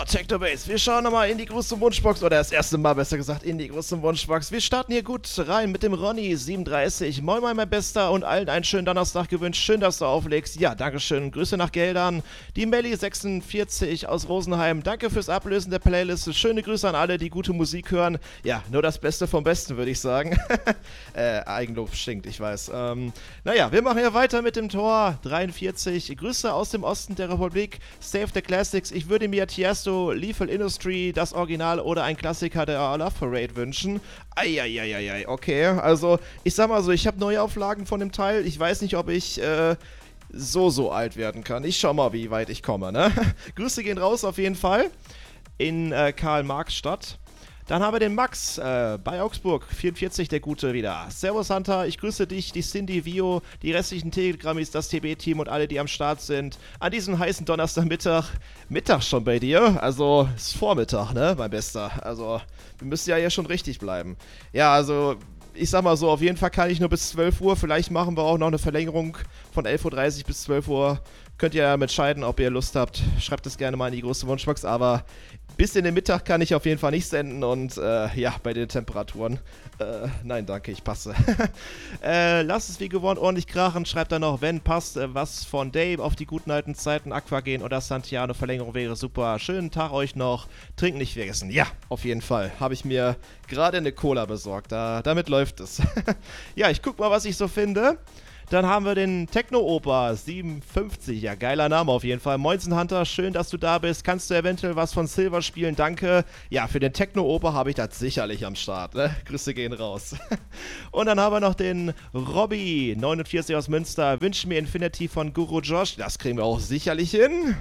Techno Bass, wir schauen nochmal in die große Wunschbox, oder das erste Mal besser gesagt in die große Wunschbox. Wir starten hier gut rein mit dem Ronny 37. Moin moin mein Bester und allen einen schönen Donnerstag gewünscht. Schön, dass du auflegst. Ja, dankeschön. Grüße nach Geldern. Die Melli 46 aus Rosenheim. Danke fürs Ablösen der Playlist. Schöne Grüße an alle, die gute Musik hören. Ja, nur das Beste vom Besten, würde ich sagen. Eigenlob stinkt, ich weiß. Naja, wir machen ja weiter mit dem Tor 43. Grüße aus dem Osten der Republik. Save the Classics. Ich würde mir Tiesto, Lethal Industry, das Original oder ein Klassiker der Love Parade wünschen. Eieieiei, okay. Also, ich sag mal so, ich habe Neuauflagen von dem Teil. Ich weiß nicht, ob ich so alt werden kann. Ich schau mal, wie weit ich komme, ne? Grüße gehen raus auf jeden Fall in Karl-Marx-Stadt. Dann haben wir den Max bei Augsburg, 44, der Gute wieder. Servus Hunter, ich grüße dich, die Cindy, Vio, die restlichen Telegrammis, das TB-Team und alle, die am Start sind. An diesem heißen Donnerstagmittag, Mittag schon bei dir, also ist Vormittag, ne, mein Bester. Also, wir müssen ja hier schon richtig bleiben. Ja, also, ich sag mal so, auf jeden Fall kann ich nur bis 12 Uhr, vielleicht machen wir auch noch eine Verlängerung von 11.30 Uhr bis 12 Uhr. Könnt ihr ja entscheiden, ob ihr Lust habt. Schreibt es gerne mal in die große Wunschbox, aber bis in den Mittag kann ich auf jeden Fall nicht senden und ja, bei den Temperaturen, nein, danke, ich passe. Lasst es wie gewohnt ordentlich krachen, schreibt dann noch, wenn passt, was von Dave auf die guten alten Zeiten, Aquagen oder Santiano, Verlängerung wäre super. Schönen Tag euch noch, trinken nicht vergessen. Ja, auf jeden Fall, habe ich mir gerade eine Cola besorgt, damit läuft es. Ja, ich guck mal, was ich so finde. Dann haben wir den Techno-Opa 57. Ja, geiler Name auf jeden Fall. Moinsen Hunter, schön, dass du da bist. Kannst du eventuell was von Silver spielen? Danke. Ja, für den Techno-Opa habe ich das sicherlich am Start. Ne? Grüße gehen raus. Und dann haben wir noch den Robby 49 aus Münster. Wünsch mir Infinity von Guru Josh. Das kriegen wir auch sicherlich hin.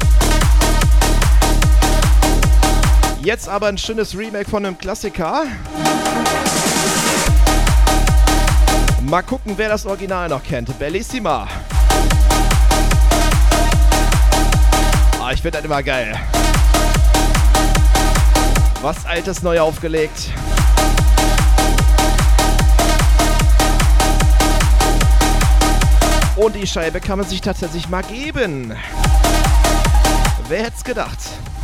Jetzt aber ein schönes Remake von einem Klassiker. Mal gucken, wer das Original noch kennt. Bellissima. Ah, ich finde das immer geil. Was Altes neu aufgelegt. Und die Scheibe kann man sich tatsächlich mal geben. Wer hätte es gedacht?